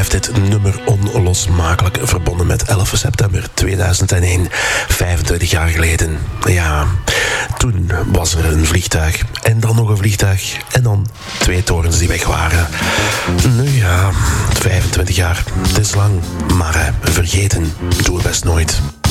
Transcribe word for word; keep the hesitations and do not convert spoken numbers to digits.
blijft dit nummer onlosmakelijk verbonden met elf september tweeduizend één, vijfentwintig jaar geleden. Ja, toen was er een vliegtuig en dan nog een vliegtuig en dan twee torens die weg waren. Nu ja, vijfentwintig jaar, het is lang, maar uh, vergeten doe het best nooit.